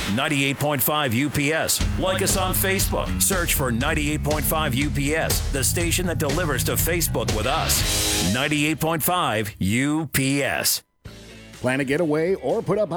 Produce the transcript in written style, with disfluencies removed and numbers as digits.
98.5 UPS. Like us on Facebook. Search for 98.5 UPS, the station that delivers to Facebook with us. 98.5 UPS. Plan a getaway or put up